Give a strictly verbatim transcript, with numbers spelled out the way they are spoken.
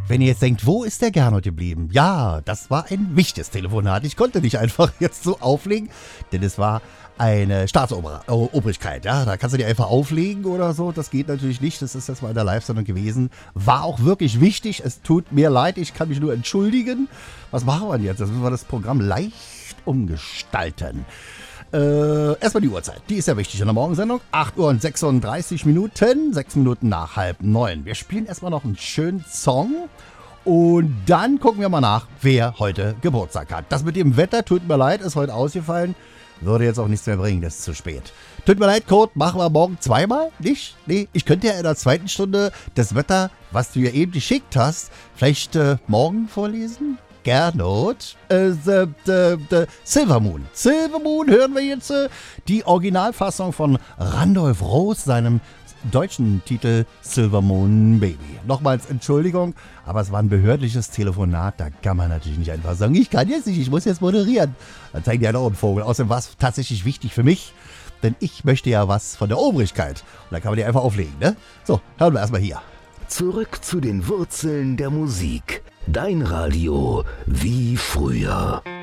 Wenn ihr jetzt denkt, wo ist der Gernot geblieben? Ja, das war ein wichtiges Telefonat. Ich konnte nicht einfach jetzt so auflegen, denn es war eine Staatsobrigkeit. Ja, da kannst du die einfach auflegen oder so. Das geht natürlich nicht. Das ist jetzt mal in der Live-Sendung gewesen. War auch wirklich wichtig. Es tut mir leid. Ich kann mich nur entschuldigen. Was machen wir jetzt? Jetzt müssen wir das Programm leicht umgestalten. Äh, erstmal die Uhrzeit. Die ist ja wichtig in der Morgensendung. acht Uhr und sechsunddreißig Minuten. sechs Minuten nach halb neun. Wir spielen erstmal noch einen schönen Song. Und dann gucken wir mal nach, wer heute Geburtstag hat. Das mit dem Wetter, tut mir leid, ist heute ausgefallen. Würde jetzt auch nichts mehr bringen, das ist zu spät. Tut mir leid, Kurt, machen wir morgen zweimal? Nicht? Nee, ich könnte ja in der zweiten Stunde das Wetter, was du ja eben geschickt hast, vielleicht äh, morgen vorlesen? Gernot. Äh, the, the, the Silver Moon. Silver Moon hören wir jetzt. Äh, die Originalfassung von Randolph Roos, seinem deutschen Titel Silver Moon Baby. Nochmals Entschuldigung, aber es war ein behördliches Telefonat, da kann man natürlich nicht einfach sagen, ich kann jetzt nicht, ich muss jetzt moderieren. Dann zeigen die einen auch einen Vogel. Außerdem war es tatsächlich wichtig für mich, denn ich möchte ja was von der Obrigkeit. Und da kann man die einfach auflegen, ne? So, hören wir erstmal hier. Zurück zu den Wurzeln der Musik. Dein Radio wie früher.